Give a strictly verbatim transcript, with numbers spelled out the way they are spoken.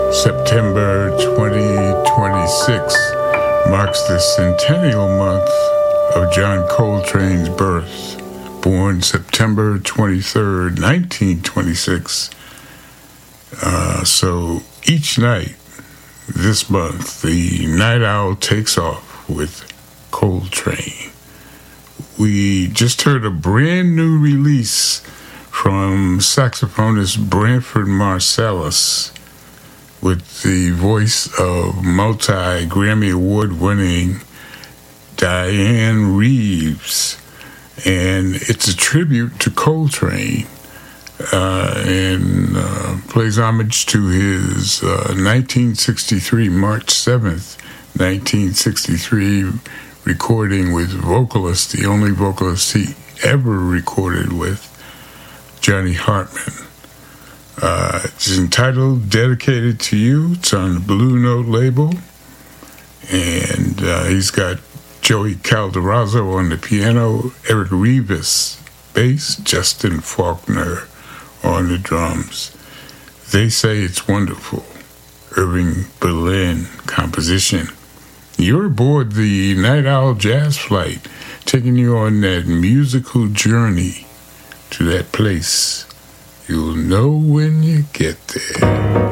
September twenty twenty-six marks the centennial month of John Coltrane's birth. Born September twenty-third, nineteen twenty-six. Uh, so each night this month, the Night Owl takes off with Coltrane. We just heard a brand new release from saxophonist Branford Marsalis with the voice of multi-Grammy Award-winning Dianne Reeves. And it's a tribute to Coltrane uh, and uh, plays homage to his uh, nineteen sixty-three, March seventh, nineteen sixty-three recording with vocalist, the only vocalist he ever recorded with, Johnny Hartman. Uh, it's entitled Dedicated to You. It's on the Blue Note label. And uh, he's got Joey Calderazzo on the piano, Eric Rivas bass, Justin Faulkner on the drums. They say it's wonderful. Irving Berlin composition. You're aboard the Night Owl Jazz Flight, taking you on that musical journey to that place you'll know when you get there.